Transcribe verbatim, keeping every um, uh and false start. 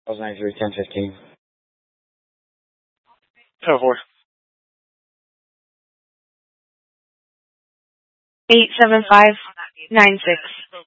ninety-three, ten fifteen. ten four. eight seven five nine six.